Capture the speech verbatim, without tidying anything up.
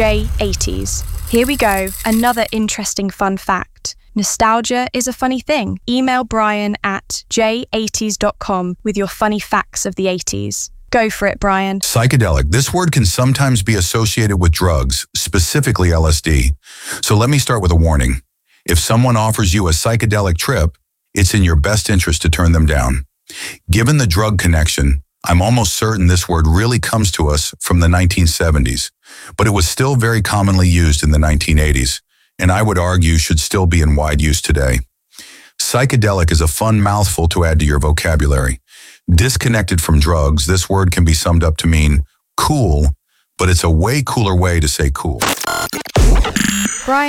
J eighties. Here we go, another interesting fun fact. Nostalgia is a funny thing. Email Brian at j eighties dot com with your funny facts of the eighties. Go for it, Brian. Psychedelic. This word can sometimes be associated with drugs, specifically L S D. So let me start with a warning. If someone offers you a psychedelic trip, it's in your best interest to turn them down. Given the drug connection, I'm almost certain this word really comes to us from the nineteen seventies, but it was still very commonly used in the nineteen eighties, and I would argue should still be in wide use today. Psychedelic is a fun mouthful to add to your vocabulary. Disconnected from drugs, this word can be summed up to mean cool, but it's a way cooler way to say cool.